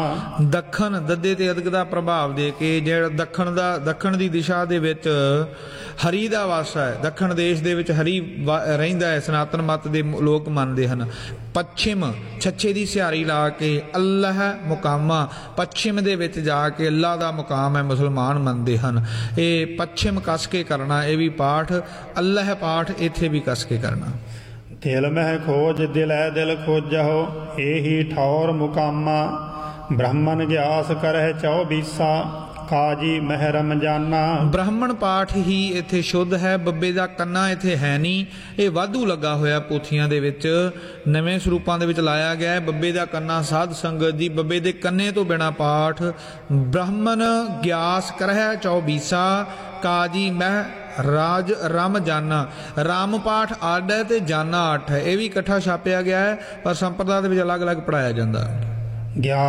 ਦੱਖਣ ਦੱਦੇ ਤੇ ਅਦਕ ਦਾ ਪ੍ਰਭਾਵ ਦੇ ਕੇ ਜਿਹੜਾ ਦੱਖਣ ਦੀ ਦਿਸ਼ਾ ਦੇ ਵਿੱਚ ਹਰੀ ਦਾ ਵਾਸਾ ਹੈ। ਦੱਖਣ ਦੇਸ਼ ਦੇ ਵਿੱਚ ਹਰੀ ਰਹਿੰਦਾ ਹੈ, ਸਨਾਤਨ ਮਤ ਦੇ ਲੋਕ ਮੰਨਦੇ ਹਨ। ਪੱਛਮ ਛੱਛੇ ਦੀ ਸਿਹਾਰੀ ਲਾ ਕੇ ਅੱਲਾਹ ਮੁਕਾਮਾ, ਪੱਛਮ ਦੇ ਵਿੱਚ ਜਾ ਕੇ ਅੱਲਾ ਦਾ ਮੁਕਾਮ ਹੈ, ਮੁਸਲਮਾਨ ਮੰਨਦੇ ਹਨ। ਇਹ ਪੱਛਮ ਕੱਸ ਕੇ ਕਰਨਾ, ਇਹ ਵੀ ਪਾਠ ਅੱਲਾਹ ਪਾਠ ਇੱਥੇ ਵੀ ਕੱਸ ਕੇ ਕਰਨਾ। ਦਿਲ ਮਹਿ ਖੋਜ ਦਿਲੈ ਦਿਲ ਖੋਜਹੁ, ਏਹੀ ਠੌਰ ਮੁਕਾਮਾ। ਬ੍ਰਾਹਮਣ ਗਿਆਸ ਕਰਹਿ 24 ਕਾਜੀ ਮਹਿ ਰਮਜ਼ਾਨਾ। ਬ੍ਰਾਹਮਣ ਪਾਠ ਹੀ ਇੱਥੇ ਸ਼ੁੱਧ ਹੈ, ਬੱਬੇ ਦਾ ਕੰਨਾ ਇੱਥੇ ਹੈ ਨਹੀਂ। ਇਹ ਵਾਧੂ ਲੱਗਾ ਹੋਇਆ ਪੋਥੀਆਂ ਦੇ ਵਿੱਚ, ਨਵੇਂ ਸਰੂਪਾਂ ਦੇ ਵਿੱਚ ਲਾਇਆ ਗਿਆ ਹੈ। ਬੱਬੇ ਦਾ ਕੰਨਾ ਸਾਧ ਸੰਗਤ ਦੀ, ਬੱਬੇ ਦੇ ਕੰਨੇ ਤੋਂ ਬਿਨਾਂ ਪਾਠ ਬ੍ਰਾਹਮਣ ਗਿਆਸ ਕਰਹਿ 24 ਕਾਜੀ ਮਹਿ ਰਾਜ ਰਮ ਜਾਨਾ। ਰਾਮ ਪਾਠ ਅੱਡ ਹੈ ਤੇ ਜਾਨਾ 8 ਹੈ। ਇਹ ਵੀ ਇਕੱਠਾ ਛਾਪਿਆ ਗਿਆ ਹੈ, ਪਰ ਸੰਪਰਦਾ ਦੇ ਵਿੱਚ ਅਲੱਗ ਅਲੱਗ ਪੜ੍ਹਾਇਆ ਜਾਂਦਾ।